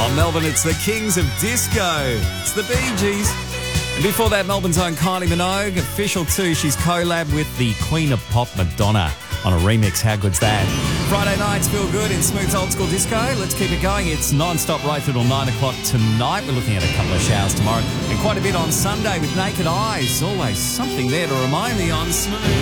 On Melbourne, it's the Kings of Disco. It's the Bee Gees. And before that, Melbourne's own Kylie Minogue, official too. She's collabed with the Queen of Pop, Madonna, on a remix. How good's that? Friday nights feel good in smooth old school disco. Let's keep it going. It's non-stop right through till 9 o'clock tonight. We're looking at a couple of showers tomorrow and quite a bit on Sunday with Naked Eyes. Always something there to remind me on Smooth.